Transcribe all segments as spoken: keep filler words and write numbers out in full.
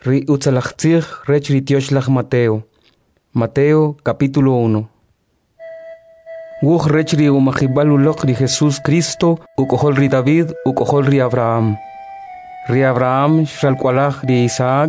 Ri utzalachtzig rech ritioshlag Mateo. Mateo capítulo uno. Wuch rech ri umachibal ulok ri Jesús Cristo, ukohol ri David, ukohol ri Abraham. Ri Abraham shalkwalach ri Isaac,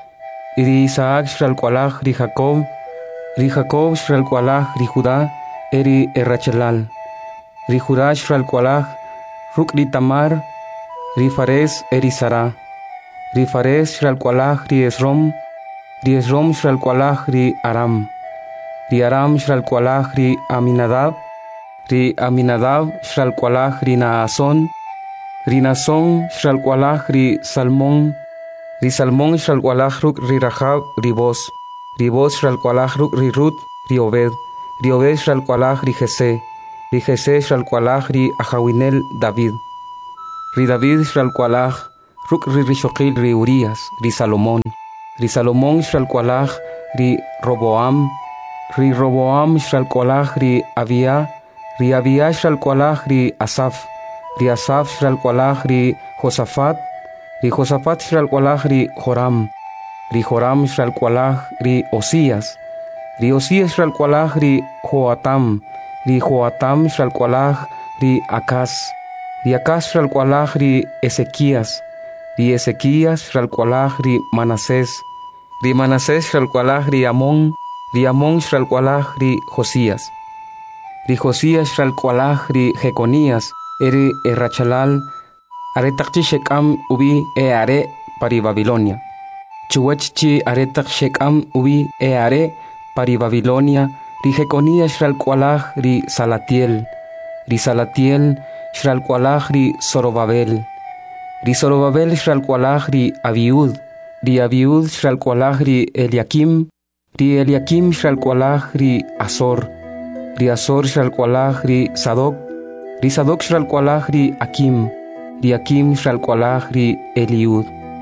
ri Isaac shalkwalach ri Jacob, ri Jacob shalkwalach ri Judá, eri Errachelal. Ri Judá shalkwalach ruk ri Tamar, ri Fares eri Sara. Ri Fares shalkwalach ri Esrom, ri Esrom shalkwalach ri Aram. Ri Aram shalkwalach ri Aminadab, ri Aminadab shalkwalach ri Naason, ri Naason shalkwalach ri Salmón, ri Salmón shalkwalach ruk ri Rahab ri Boz, ri Boz shalkwalach ruk ri Rut ri Obed, ri Obed shalkwalach ri Jesé, ri Jesé shalkwalach ri Ahawinel David, ri David shalkwalach ruk ri Rishoqil ri Urias, ri Salomón, ri Salomón shalkwalach ri Roboam, ri Roboam shalkwalach ri Abia, ri Abia shalkwalach ri Asaf, ri Asaf shalkwalach ri Josafat, ri Josafat shalkwalach ri Joram, ri Joram shalkwalach ri Osías, ri Osías shalkwalach ri Joatam, ri Joatam shalkwalach ri Acaz, ri Acaz shalkwalach ri Ezequías, ri Ezequías shalkwalach ri Manasés, ri Manasés shalkwalach ri Amón, ri Amón shalkwalach ri Josías, ri Josías shalkwalach ri Jeconías, eri Errachelal, aretaqchi shekam ubi e are pari Babilonia. Chuwachchi aretaq shekam ubi e are pari Babilonia, ri Jeconías shalkwalach ri Salatiel, ri Salatiel shalkwalach ri Zorobabel, ri Zorobabel shalkwalach ri Abiud, ri Abiud shalkwalach ri Eliakim, ri Eliakim shalkwalach ri Azor, ri Azor shalkwalach ri Sadoc, ri Sadoc shalkwalach ri Akim, ri Akim shalkwalach ri Eliud,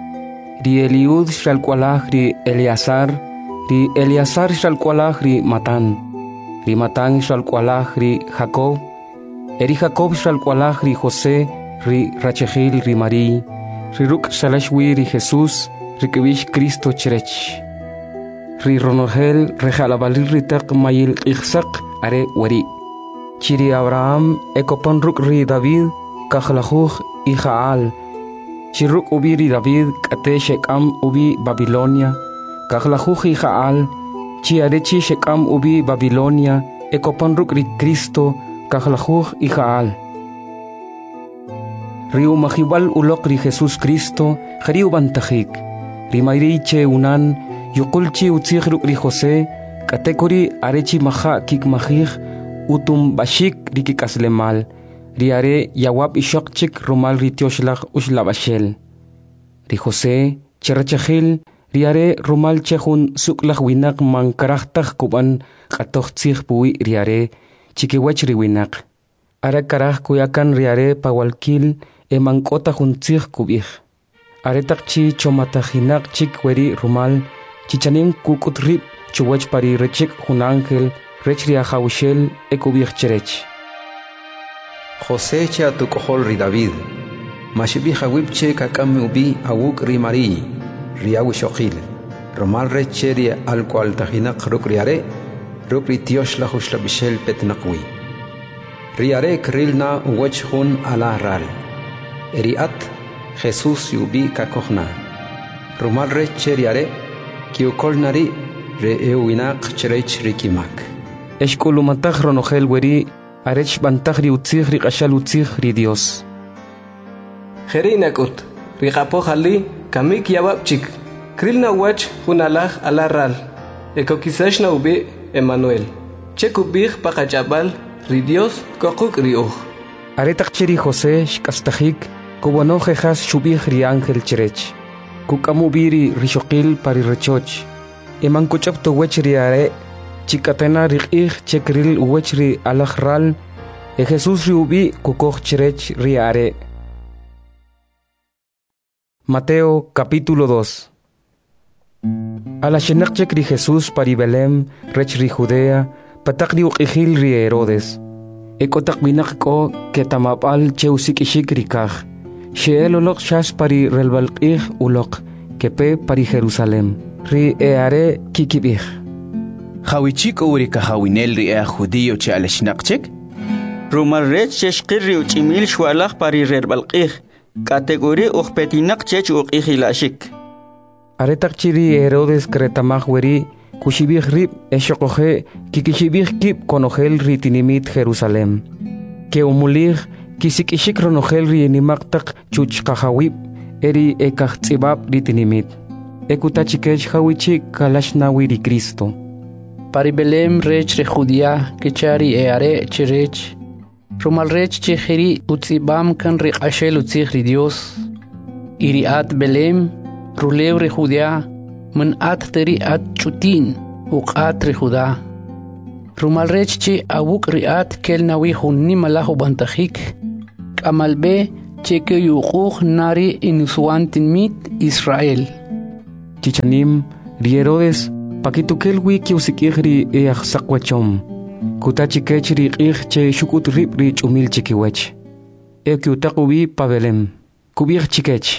ri Eliud shalkwalach ri Eleazar, ri Eleazar shalkwalach ri Matán, ri Matán shalkwalach ri Jacob, eri Jacob shalkwalach ri José, ri Rachegil ri Marí, ri ruk shalashwi ri Jesús, ri kibish Cristo cherech, ri Ronogel rejalabalil ri taq mayil ichsaq are wari. Chiri Abraham ekopan ruk ri David kachlajuj Ijaal, chiruk ubi ri David kate shekam ubi Babilonia, kachlajuj Ijaal, chi arechi shekam ubi Babilonia, ekopan ruk ri Cristo kachlajuj Ijaal. Ri umajibal ulok ri Jesús Cristo, jari ubantajik, ri mayriche unan, yukulchi utzig ruk ri José, katekori arechi maja kikmajij, utum bashik ri kikaslemal, ri are yawab ishokchik rumal ri tioshlach ushlabashel. Ri José, cherachajil, ri are rumal chehun suklach winak man karachtaj kuban katochtzig pui ri are, chikiwech ri winak. Ara karaj kuyakan ri are pawalkil, e mankota juntzig kubij. Aretak chi chomatajinak chik weri rumal, chichanim kukutrip chuwech pari rechik jun ángel, rech ri ajawishel e kubij cherech. José che atukohol ri David, mashibi hawipche kakami ubi awuk ri Marí, ri awishoqil, rumal reche ri alko altajinak ruk ri are, ruk ri tioshla hushlabishel petnakwi. Ri are krilna uwech jun ala ral. Eriat Jesús yubi kakohna. Rumal reche ri are, kiukol nari re euinak cherech rikimak. Eshkulumatach ronogel weri, arech bantach ri utzig ri qashal utzig ri Dios. Jerinakut, ri qapohali, kamik yababchik, krilna wach hunalach alaral, ekokisashna ubi Emmanuel. Chekubig pakachabal, ri Dios kokuk ri uj. Aretach cheri José shkastajik, kubano jejas shubig ri ángel cherech. Kukamubiri rishoqil pari rechoch. Eman kuchapto wech ri are, chikatena ri chekril wech ri alajral, e Jesús ri ubi kukoch cherech ri are. Mateo capítulo dos. A la shenakchek ri Jesús pari Belém, rech ri Judea, patak ri uqijil ri Herodes. Ekotak binak ko ketamapal cheusik ishik ri kaj. Sheel ulok shas pari relbalqih ulok, kepe pari Jerusalem. Ri eare kikibich. Hawichik urika hawinel ri ea judío che aleshnaqchek? Rumal rech cheshqirri uchimil shwalaq pari rerbalqih. Categoría uqpetinaq chech uqihilashik. Aretaqchiri Herodes kretamaj weri kushibich rib eshokoje kikishibich kip konogel ritinimit Jerusalem. Que umulig kisikishik ronogel rienimaqtaq chuchqajawib eri ekajtzibab ritinimit. Ekutachikech hawichik kalashnawi Cristo. Pari Belém rech re Judía kichari eare cherech. Rumal rech chejeri utzibam kan re ashel utzig ri Dios. Iriat Belém rulew re Judía man at teri at chutin uqat re Judá. Rumal rech che awuk riat kel nawi hunni malahu bantajik. Kamalbe che ke yuquq nari inusuantin mit Israel. Chichanim ri Herodes pakitukel wiki usikihri e axsaqwachom. Kutachikech ri qih che shukut rib ri chumil chikiwech. E kiutaqubi pa Belém. Kubich chikech.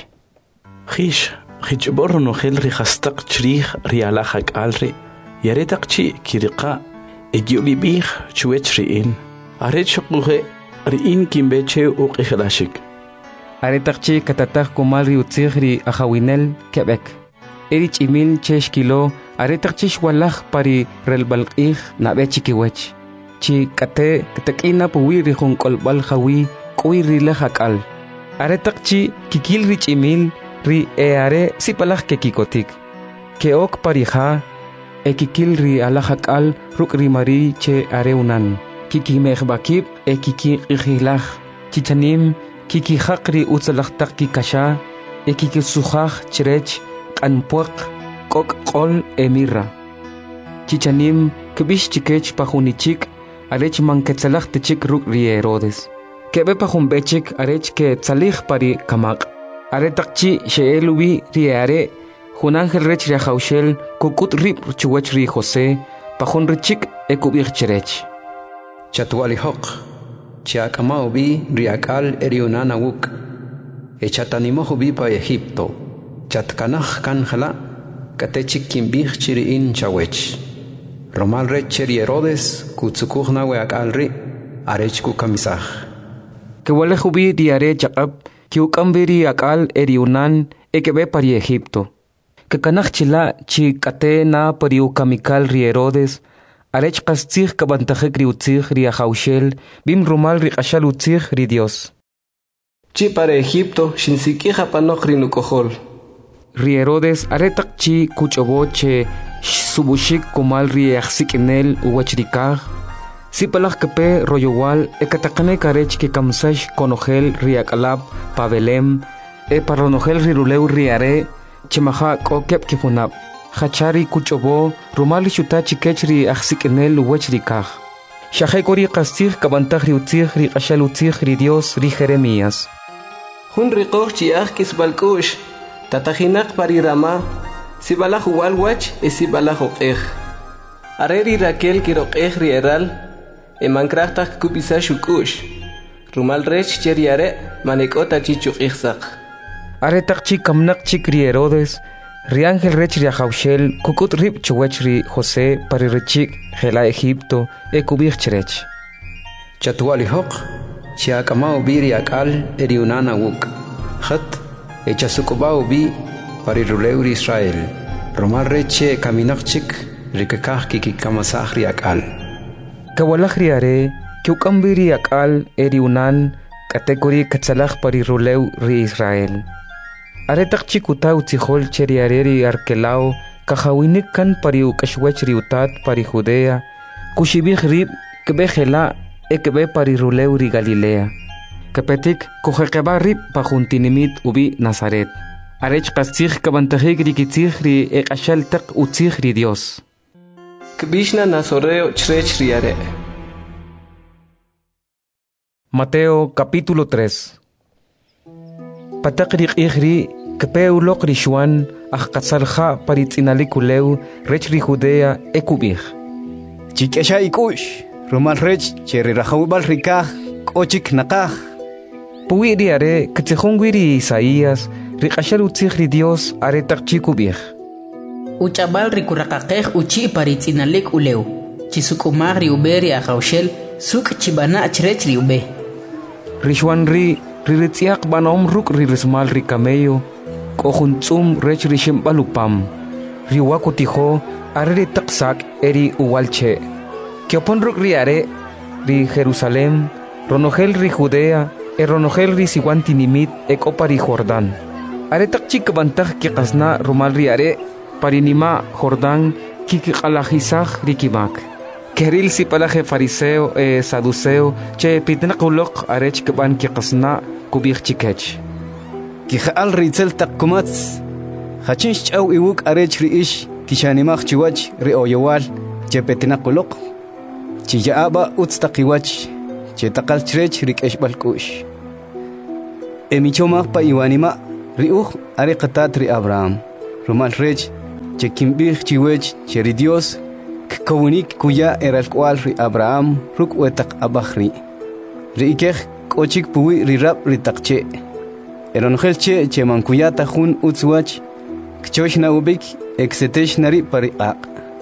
Khish, khich borro no khel ri khastaq chrih ri alahak alri. Yaretaq chi kiriqa egiuli bih chuech ri in. Aret shuquhe ri in kimbeche uqihilashik. Aretaq chi katataq kumal ri utzig ri ahawinel Quebec. Erich imil chesh kilo aretaq chish walaj pari relbalqih nabe chikiwech. Chi kate katakina puwi ri junkolbal hawi kuwi ri lahakal. Aretaq chi kikil rich imil ri eare sipalaj ke kikotik. Ke ok parija e kikil ri alahakal ruk ri mari che are unan. Kiki mehbakib e kiki ihilaj. Chichanim kiki hakri utzalajtak kikasha e kiki sujaj chirech anpuak kok qol emirra. Chichanim kibish chikech pajunichik arech manketsalaj tichik ruk ri Herodes. Kebe pajumbechik arech ke tsalij pari kamak. Aretaqchi sheelubi ri are junangel rech ri haushel kukut rib chuwech ri José pajun richik ekubich cherech. Chatwali hoq chiakamau bi riakal eriunana wuk. Echatanimohu bi pa Egipto. Chatkanaj kanjala katechik kimbich chiri in chawech. Romal rech cheri Herodes kutsukuhna weakalri arech kukamisaj. Que wale jubi diare chaqab que ukambiri akal eriunan ekebe pari Egipto. Que kanaj chila chi kate na pari ukamikal ri Herodes arech kastzig kabantajek ri utzig ri ahaushel bim rumal ri qashal utzig ri Dios. Chi para Egipto shinsikija panok ri nukohol. Ri Herodes aretaq chi kuchoboche subushik kumal ri axsikinel uwachrikaj. Sipalaj kepe royowal ekatakane karech ke kamsash konogel ri akalab pa Belém e paronogel ri ruleu ri are chemaja kokep kifunab. Hachari kuchobo rumali shuta chikech ri axsikinel uwachrikaj. Shahe kori kastig kabantaj ri utzig ri qashal utzig ri Dios ri Jeremías. Hun riqoj chiaj kisbalkush. Tatajinak pari Rama, sibalaj walwach e sibalaj oqej. Areri Raquel kiroqej rieral, e mankrachtak kupisa shukush. Rumal rech cheriare manekota chichuqijsaq. Aretaq chi kamnak chik ri Herodes, ri ángel rech ri ahaushel kukut rib chuwech ri José pari richik gela Egipto e kubich cherech. Chatwali hoq chiakamau bi riakal eriunana wuk. Khat echasukubau bi pari ruleuri Israel. Romal reche kaminakchik rikakaj kikikamasaj riakal. Kawalaj riare kiukambiri akal eriunan kategori katsalaj pari ruleu ri Israel. Aretaq chikuta utzijol cheriare ri arkelao kajawinik kan pari ukashwech ri utat pari Judea kushibij rib kebe gela e kebe pari ruleu ri Galilea. Kepetik kujeqeba rib pajuntinimit ubi Nazaret. Arech kastzig kabantajik rikitzig ri eqashal taq utzig ri Dios. Kbishna Nazoreo chrech riare. Mateo capítulo tres. Patak ri qihri kepeu lok ri shuan ajqatsalja paritzinalikuleu rech ri Judea ekubij. Chikesha ikush Romal rech cheri rahawbal rikaj kochik nakaj. Puwi riare katzejongwi ri Isaías riqashal utzig ri Dios aretak chikubij. Uchabal rikuraqaqej uchi paritzinalik uleu. Chisukumag ri uberi akaushel suk chibana chrech ri ube. Rishwan ri riritziak banom ruk rirismal ri camello. Kohuntzum rech rishim balupam. Riwakutijo arri taksak eri uwalche. Kiopon ruk ri are ri Jerusalem. Ronogel ri Judea. E ronogel ri siwantinimit e kopari Jordan. Are takchik bantag kikasna rumal ri are. Parinima Jordán kikikalajisaj rikimak. Keril si palaje fariseo e saduceo che pitnakulok arech keban kikasna kubich chikech. Kihal ritzel takkumats. Hachinch chaw iwuk arech riish kishanimach chiwach ri oyowal che pitnakulok. Chiyaaba utstakiwach che takal chrech rikesh balkush. Emichomach pa iwanima riuch are qatat ri Abraham. Rumal rech che kimbich chiwech che ri Dios kawunik kuya eral kwal ri Abraham ruk wetak abahri ri ikech kochik puwi ri rap ri takche eron khelche che man kuyata hun utswach kchosh na ubik exetesh nari pariqaq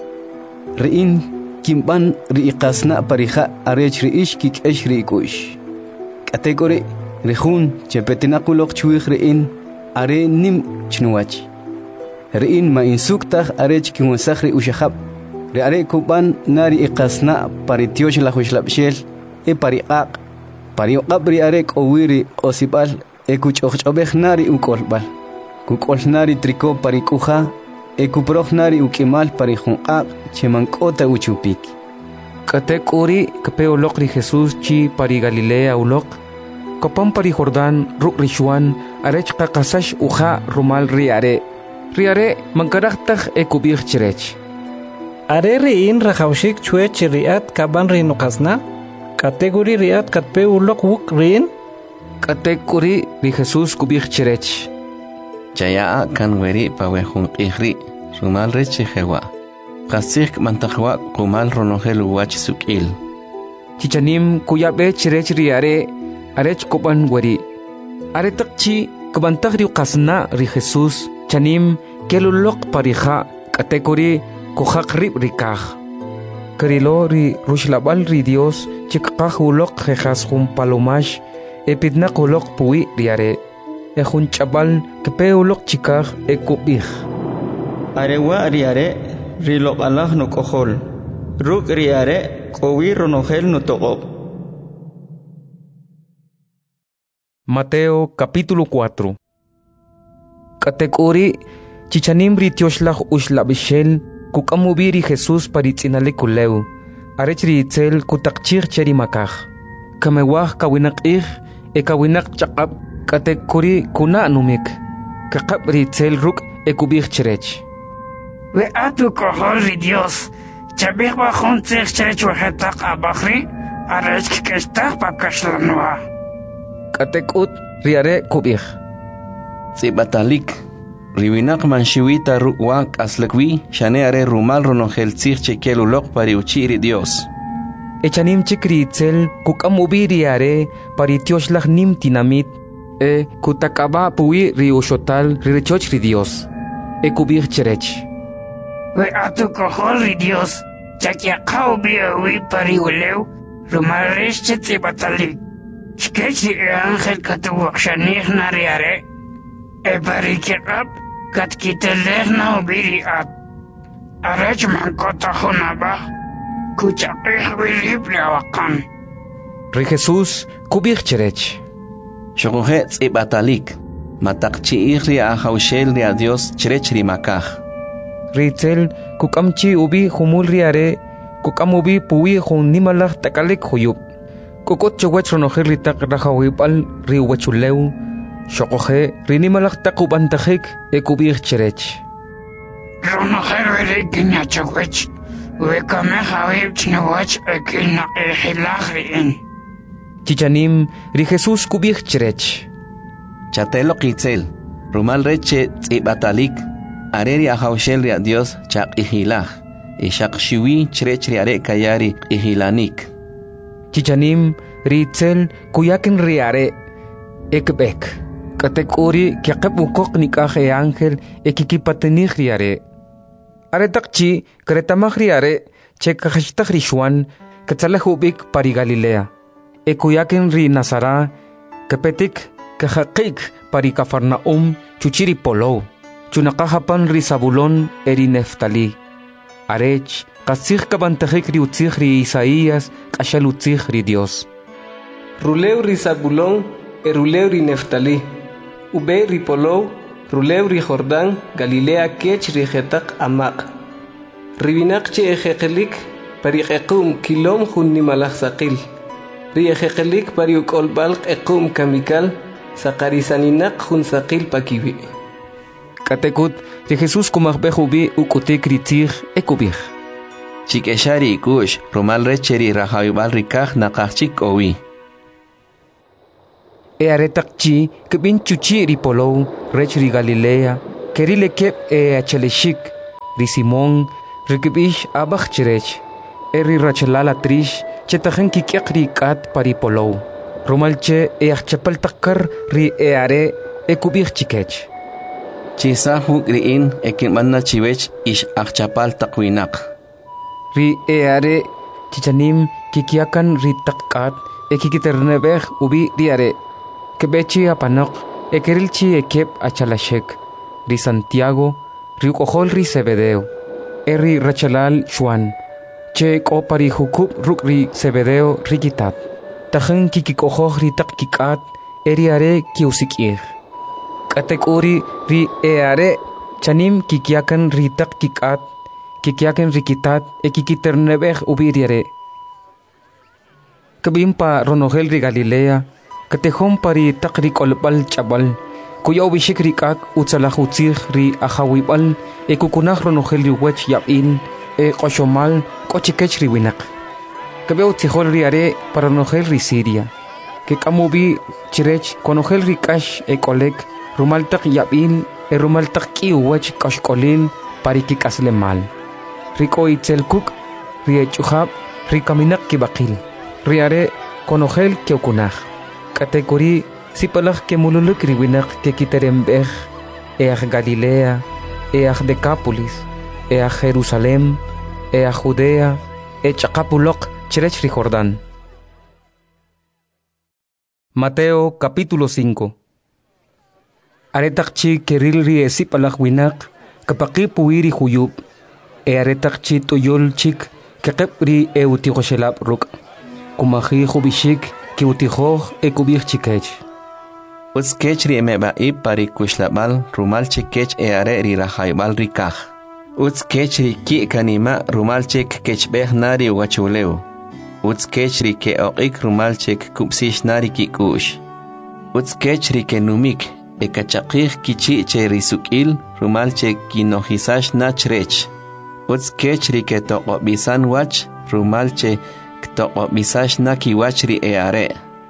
ri in kimban ri iqasna pariha arech ri ish kik esh ri kush kategori ri hun che petinakulok chwich ri in are nim chnuwach Rein ma insuktaj arech kimusakri ushahab. Re are kuban nari iqasna paritiosh la huislapshel e pariqaq. Pariqabri are kowiri osibal e kuchochobej nari ukolbal. Kukol nari triko parikuja e kuproj nari ukimal parijunqaq chemankota uchupik. Katekuri kapeo lokri Jesús chi pari Galilea ulok. Kopam pari Jordán ruk rishuan arech qaqasash uja rumal riare. Riare mankaraktaj e kubich chirech. Are riin rajawshik chuech riat kaban rin uqasna. Kategori riat katpe ulok wuk rin. Kategori ri Jesús kubich chirech. Chaya kan weri pawehun ihri rumal rechi jewa. Qasik mantajwa kumal ronogel wach sukil. Chichanim kuyabe chirech riare arech koban weri. Are takchi kabantag ri uqasna ri Jesús. Chanim kelulok parija kategori kuhak rib rikaj. Kerilo ri rushlabal ri Dios chikaj ulok jejas jun palomash epidnak ulok puwi riare. E jun chabal kepe ulok chikaj e kubij. Arewa riare rilok Allah no kohol. Ruk riare kowi ronogel no togob. Mateo capítulo cuatro. Kategori chichanim ritioshlah ushlabishel kukamubiri Jesús paritzinale kuleu arech ritzel kutakchir cherimakaj kamewah kawinaqij e kawinak chaqab kategori kuna numik kakab ritzel ruk e kubij chirech we atu kohol ri Dios chabih bajun tzich chirech wahetak abachri arech kikestak pakashlanua katekut riare kubij Zibatalik Riwinak manshiwita ruwak aslakwi shane are rumal ronogel tzich chekel ulok pari uchiri Dios. Echanim chikritzel kukamubiri are pari tioshlach nim tinamit e kutakaba puwi riushotal rirechoch ri Dios. E kubir cherech. We atu kohol ri Dios chakiakau biawi pari uleu rumal resh chetzibatalik. Chkechi e angel katuwak shanih nariare. E barikirab kat kiteleh na ubiri at arach mankota hunaba kuchaqih bilib liawakan. Ri Jesús kubich cherech. Shokohe tzibatalik matakchi ihri ahaushel ri a Dios cherech ri makaj. Ritzel kukamchi ubi humul riare kukamubi puwi hun nimalach takalik huyub. Kukot chawach ronogel ritak rahawipal ri wachuleu. Shokohe rinimalak takubantajik e kubich cherech. Ronogel verik ginachawech wekame hawib chnawach e kilna e hilagriin. Chichanim ri Jesús kubich cherech. Chatelo kitzel rumal reche tzibatalik areri ahaushel ri a Dios chak ihilaj e shak shiwi cherech ri are kayari ihilanik. Chichanim ritzel kuyakin riare ekbek. Katekuri kiaqep ukok nikah e ángel e kikipatenih riare. Are takchi kretamah riare che kakashtak rishwan katsalahubik pari Galilea. E kuyaken ri Nazara kapetik kahakik pari Kafarnaum chuchiri polo. Chunakahapan ri Zabulón eri Neftali. Arech kasih kabantajik ri utzih ri Isaías kashal utzih ri Dios. Ruleu ri Zabulón e ruleu ri Neftali. Ube ri Polo, ruleu ri Jordán, Galilea kech ri Getak amak. Ribinak che ejekelik pari ekum kilom hun nimalach sakil. Ri ejekelik pari ukolbalk ekum kamikal, sakarisaninak hun sakil pakibi. Katekut ri Jesús kumahbehubi ukutik ri tzih ekubih. Chik eshari kush, romal recheri rahayubal rikah nakachik owi. E aretakchi kebin chuchi ri Polo rech ri Galilea kerile kep e acheleshik ri Simón rikibish abach chirech e ri rachelala trish chetajen kikiak ri kat pari Polo romalche e achapal takkar ri e are e kubich chikech chisa huk riin e kimanna chiwech ish achapal takwinak ri e are chichanim kikiakan ri takkat e kikiternebech ubi ri are Kebechi apanok, ekerilchi ekep achalashek, ri Santiago, ri ukohol ri Zebedeo, eri rachalal Juan, che kopari hukub ruk ri Zebedeo rikitat, tajen kikikohoh ri takkikat, eri are kiusikir. Katekuri ri eare, chanim kikiakan ri takkikat, kikiakan rikitat, e kikiternebech ubiriare. Kabimpa ronogel ri Galilea, Katehom pari takri kolbal chabal, kuya ubishik rikak utsalahutzik ri ahawibal, e kukunah ronogel ri wech yabin, e koshomal kochikech ri winak. Kabe utzihol ri are para ronogel ri Siria, ke kamubi chirech konogel ri kash e kolek, rumaltak yabin, e rumaltak ki wech kashkolil pari kikasle mal. Riko itzel kuk, ri echuhab, ri kaminak kibakil, ri are konogel kiokunah. Kategori sipalah ke mululuk riwinak ke kiterembeh each Galilea, each Decapolis, each Jerusalem, each Judea, each Acapulok, chirech ri Jordán. Mateo capítulo cinco. Aretakchi keril ri sipalah winak kapaki puiri huyub, e aretakchi tuyol chik kekep ri eutigoshelab ruk, kumahi hubishik que utijoh e kubir chikech. Uts kechri emeba i pari kushlabal rumal chikech e are ri rahaibal rikah. Uts kechri ki kanima rumal chik kechbeh nari wachuleu. Uts kechri ke oqik rumal chik kupsish nari ki kush. Uts kechri ke numik e kachakih kichi che risukil rumal chik kinohisash nachrech. Uts kechri ke toqobisan wach rumal chik Toqo bisash na kiwachri e are.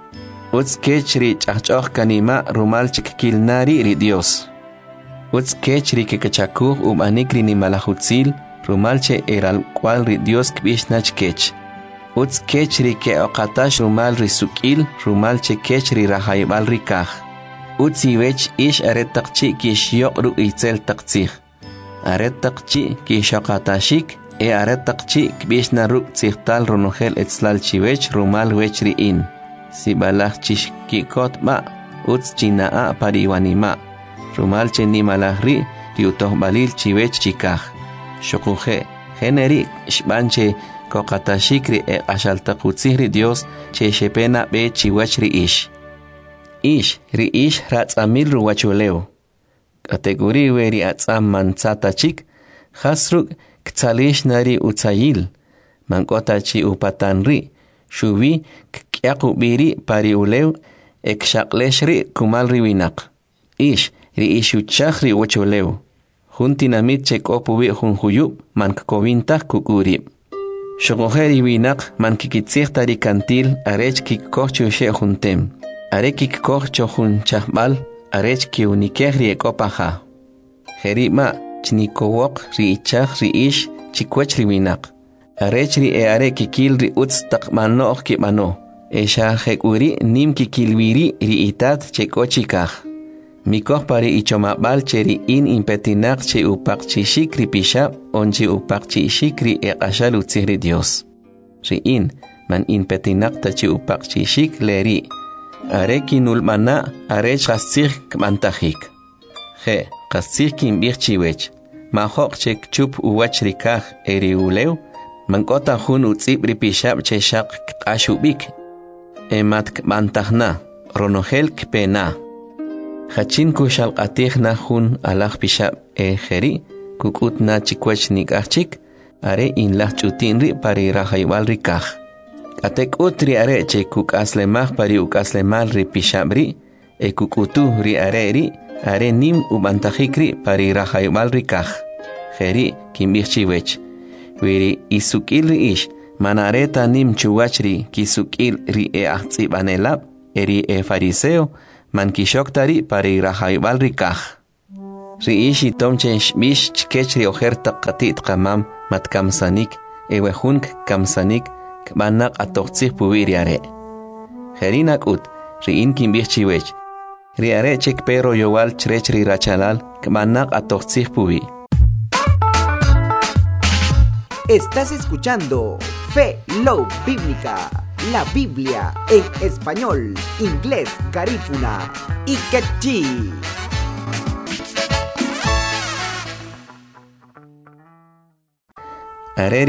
Uts kechri chachok kanima rumal chikil nari ri Dios. Uts kechri ke kachakuh um anikri ni malahutzil rumal che eral cual ri Dios kbish nach kech. Uts kechri ke oqatash rumal ri sukil rumal che kechri rahaibal rikah. Uts iwech ish aret takchi kish yok ru itzel taktsih. Aret takchi kish oqatashik e aretakchi kbish naruk tzihtal ronogel etzlal chiwech rumal wechri in. Si balach chish kikot ma, utz chinaa pariwanima. Rumal che ni malahri, riutoh balil chiwech chikah. Shokuje, generi, shbanche, kokatashikri e ashaltakutzihri Dios, che shepena be chiwechri ish. Ish, ri ish ratzamil ruwachuleo. Kategori weri atzam manzata chik, hasruk, Ktsalish nari utsayil, mankotachi upatanri, shuvi kyakubiri pari ulew, ekshakleshri kumalri winak. Ish, ri ishuchachri wachulew. Juntinamit chek opuwi junjuyub, mankkovintah kukurib. Shogojeri winak mankikitsih tari kantil, arech kikkochu she juntem. Are kikkochu jun chahbal, arech kiunikehri ekopaha. Jerima, Chnikowok ri ichach ri ish chikwech ri winak. Arech ri e are kikil ri utz takmanoh kipano. Esha hekuri nim kikilwiri ri itat chekochikah. Mikoh pari ichomabal cheri in impetinak che upak chishik ripishab onchi upak chishik ri eqashal utzihri Dios. Ri in man impetinak tachi upak chishik leri. Are kinulmana are chastzih kmantajik. Je, chastzih kinbich chiwech. Mahok chek chup uwach rikaj eri uleu. Mankota hun utzib ripishab che shak kashubik. Emat kmantajna, ronogel kpena. Hachin kushal atihna hun alach pishab e jeri, kukutna chikwech nikachik, are in lach chutinri pari rahaywal rikaj. Atek utri are che kuk aslemach pari uk aslemal ri pishabri, e kukutu ri are ri, are nim ubantajikri pari rahaywal rikaj. Jeri kimbichiwech, wiri isukil ri ish, manareta nim chuwachri kisukil ri e ahtsibanelab, eri e fariseo, man kishoktari pari rahaybal rikaj. Ri ishi tomchen shmish chkech ri ojerta qatit qamam mat kamsanik, ewe hunk kamsanik, kmanak atoqtzih puwiri are. Jerinak ut, ri in kimbich chiwech. Ri are chek pero yowal chrech ri rachalal, kmanak atoqtzih puwi. Estás escuchando Fe Love Bíblica. La Biblia en español, inglés, garífuna y quechí.